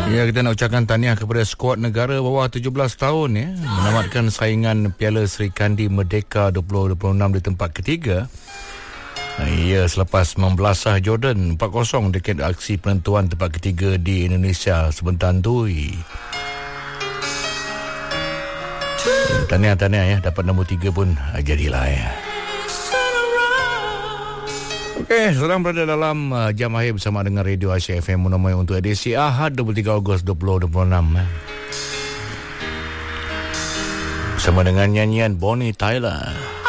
Ya, kita nak ucapkan tahniah kepada skuad negara bawah 17 tahun ya, menamatkan saingan Piala Sri Kandi Merdeka 2026 di tempat ketiga. Ya, selepas membelasah Jordan 4-0 dekat aksi penentuan tempat ketiga di Indonesia sebentar tu. Tahniah ya, dapat nombor 3 pun jadilah ya. Okey, sekarang berada dalam jam akhir bersama dengan Radio Asia FM Monomoy untuk edisi Ahad 23 Ogos 2026. Bersama dengan nyanyian Bonnie Tyler.